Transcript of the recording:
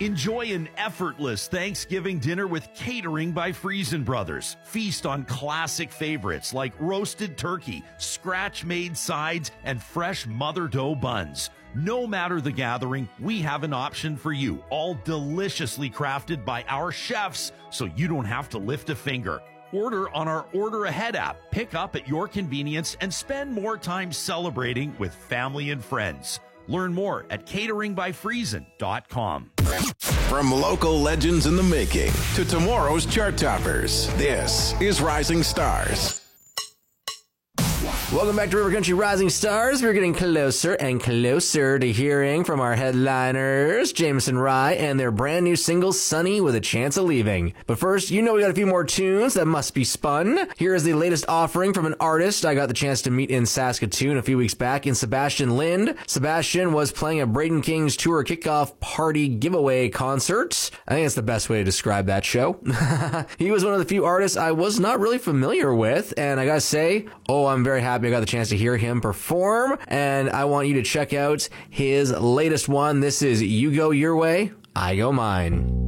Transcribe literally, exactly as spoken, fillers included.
Enjoy an effortless Thanksgiving dinner with Catering by Friesen Brothers. Feast on classic favorites like roasted turkey, scratch-made sides, and fresh mother dough buns. No matter the gathering, we have an option for you, all deliciously crafted by our chefs, so you don't have to lift a finger. Order on our Order Ahead app, pick up at your convenience, and spend more time celebrating with family and friends. Learn more at catering by friesen dot com. From local legends in the making to tomorrow's chart toppers, this is Rising Stars. Welcome back to River Country Rising Stars. We're getting closer and closer to hearing from our headliners, Jameson Rye, and their brand new single, Sunny with a Chance of Leaving. But first, you know we got a few more tunes that must be spun. Here is the latest offering from an artist I got the chance to meet in Saskatoon a few weeks back in Sebastian Lind. Sebastian was playing a Braden Kings tour kickoff party giveaway concert. I think that's the best way to describe that show. He was one of the few artists I was not really familiar with, and I gotta say, oh, I'm very happy I got the chance to hear him perform, and I want you to check out his latest one. This is You Go Your Way, I Go Mine.